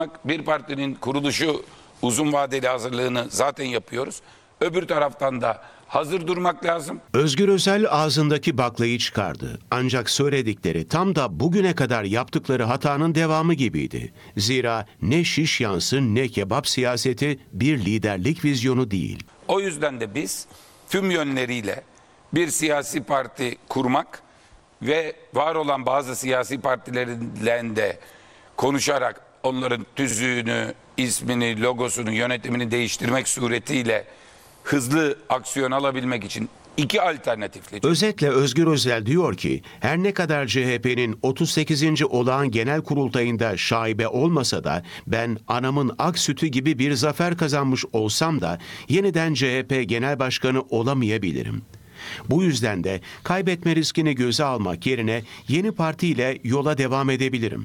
Bir partinin kuruluşu uzun vadeli hazırlığını zaten yapıyoruz. Öbür taraftan da hazır durmak lazım. Özgür Özel ağzındaki baklayı çıkardı. Ancak söyledikleri tam da bugüne kadar yaptıkları hatanın devamı gibiydi. Zira ne şiş yansın ne kebap siyaseti bir liderlik vizyonu değil. O yüzden de biz tüm yönleriyle bir siyasi parti kurmak ve var olan bazı siyasi partilerle de konuşarak onların tüzüğünü, ismini, logosunu, yönetimini değiştirmek suretiyle hızlı aksiyon alabilmek için iki alternatifle. Özetle Özgür Özel diyor ki her ne kadar CHP'nin 38. olağan genel kurultayında şaibe olmasa da ben anamın ak sütü gibi bir zafer kazanmış olsam da yeniden CHP genel başkanı olamayabilirim. Bu yüzden de kaybetme riskini göze almak yerine yeni partiyle yola devam edebilirim.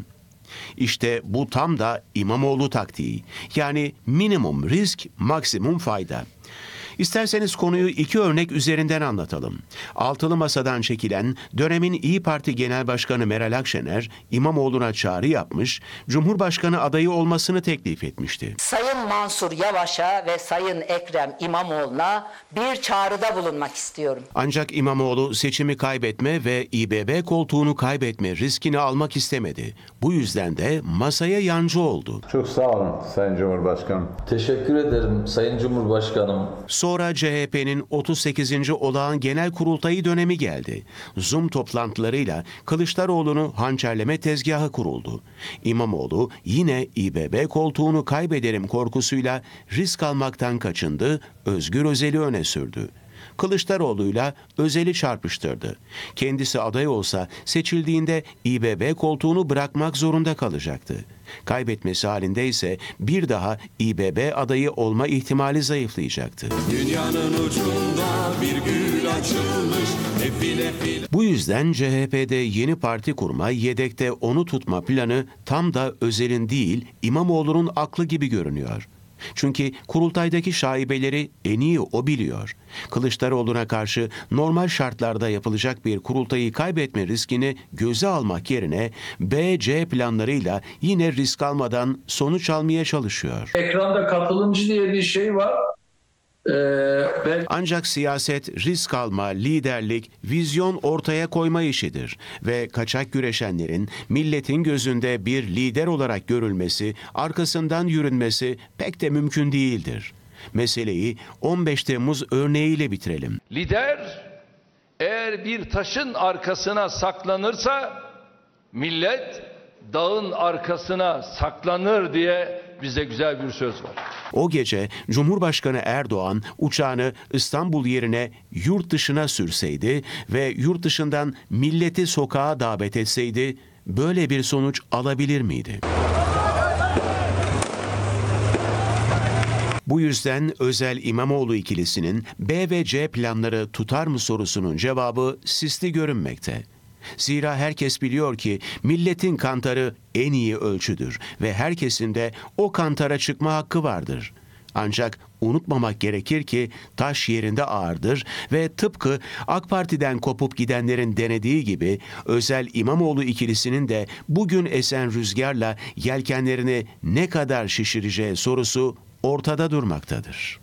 İşte bu tam da İmamoğlu taktiği. Yani minimum risk, maksimum fayda. İsterseniz konuyu iki örnek üzerinden anlatalım. Altılı Masa'dan çekilen dönemin İYİ Parti Genel Başkanı Meral Akşener, İmamoğlu'na çağrı yapmış, Cumhurbaşkanı adayı olmasını teklif etmişti. Sayın Mansur Yavaş'a ve Sayın Ekrem İmamoğlu'na bir çağrıda bulunmak istiyorum. Ancak İmamoğlu seçimi kaybetme ve İBB koltuğunu kaybetme riskini almak istemedi. Bu yüzden de masaya yancı oldu. Çok sağ olun Sayın Cumhurbaşkanım. Teşekkür ederim Sayın Cumhurbaşkanım. Sonra CHP'nin 38. olağan genel kurultayı dönemi geldi. Zoom toplantılarıyla Kılıçdaroğlu'nu hançerleme tezgahı kuruldu. İmamoğlu yine İBB koltuğunu kaybederim korkusuyla risk almaktan kaçındı, Özgür Özel'i öne sürdü. Kılıçdaroğlu'yla Özel'i çarpıştırdı. Kendisi aday olsa seçildiğinde İBB koltuğunu bırakmak zorunda kalacaktı. Kaybetmesi halinde ise bir daha İBB adayı olma ihtimali zayıflayacaktı. Dünyanın ucunda bir gül açılmış. Bu yüzden CHP'de yeni parti kurma, yedekte onu tutma planı tam da Özel'in değil İmamoğlu'nun aklı gibi görünüyor. Çünkü kurultaydaki şaibeleri en iyi o biliyor. Kılıçdaroğlu'na karşı normal şartlarda yapılacak bir kurultayı kaybetme riskini göze almak yerine B-C planlarıyla yine risk almadan sonuç almaya çalışıyor. Ekranda katılımcı diye bir şey var. Ancak siyaset risk alma, liderlik, vizyon ortaya koyma işidir ve kaçak güreşenlerin milletin gözünde bir lider olarak görülmesi, arkasından yürünmesi pek de mümkün değildir. Meseleyi 15 Temmuz örneğiyle bitirelim. Lider eğer bir taşın arkasına saklanırsa millet dağın arkasına saklanır diye bize güzel bir söz var. O gece Cumhurbaşkanı Erdoğan uçağını İstanbul yerine yurt dışına sürseydi ve yurt dışından milleti sokağa davet etseydi böyle bir sonuç alabilir miydi? Bu yüzden Özel İmamoğlu ikilisinin B ve C planları tutar mı sorusunun cevabı sisli görünmekte. Zira herkes biliyor ki milletin kantarı en iyi ölçüdür ve herkesin de o kantara çıkma hakkı vardır. Ancak unutmamak gerekir ki taş yerinde ağırdır ve tıpkı AK Parti'den kopup gidenlerin denediği gibi Özel İmamoğlu ikilisinin de bugün esen rüzgarla yelkenlerini ne kadar şişireceği sorusu ortada durmaktadır.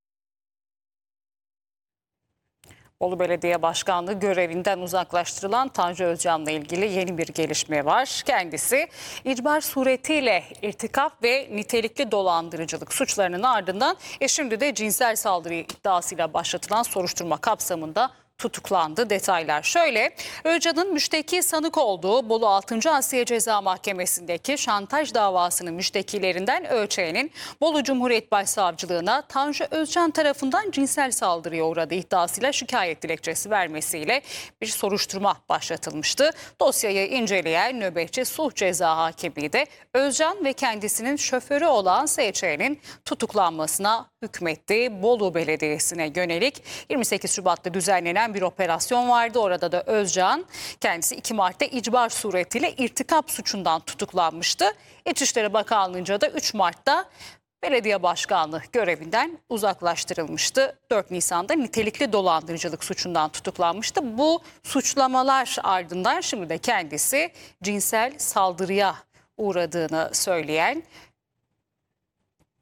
Bolu Belediye Başkanlığı görevinden uzaklaştırılan Tanju Özcan'la ilgili yeni bir gelişme var. Kendisi icbar suretiyle irtikap ve nitelikli dolandırıcılık suçlarının ardından şimdi de cinsel saldırı iddiasıyla başlatılan soruşturma kapsamında tutuklandı. Detaylar şöyle: Özcan'ın müşteki sanık olduğu Bolu 6. Asliye Ceza Mahkemesi'ndeki şantaj davasının müştekilerinden ÖÇ'nin Bolu Cumhuriyet Başsavcılığına Tanju Özcan tarafından cinsel saldırıya uğradığı iddiasıyla şikayet dilekçesi vermesiyle bir soruşturma başlatılmıştı. Dosyayı inceleyen nöbetçi sulh ceza hakimi de Özcan ve kendisinin şoförü olan SÇ'nin tutuklanmasına hükmetti. Bolu Belediyesi'ne yönelik 28 Şubat'ta düzenlenen bir operasyon vardı. Orada da Özcan kendisi 2 Mart'ta icbar suretiyle irtikap suçundan tutuklanmıştı. İçişleri Bakanlığı'nca da 3 Mart'ta belediye başkanlığı görevinden uzaklaştırılmıştı. 4 Nisan'da nitelikli dolandırıcılık suçundan tutuklanmıştı. Bu suçlamalar ardından şimdi de kendisi cinsel saldırıya uğradığını söyleyen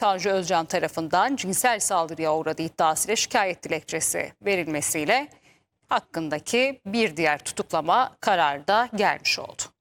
Tanju Özcan tarafından cinsel saldırıya uğradığı iddiasıyla şikayet dilekçesi verilmesiyle hakkındaki bir diğer tutuklama kararı da gelmiş oldu.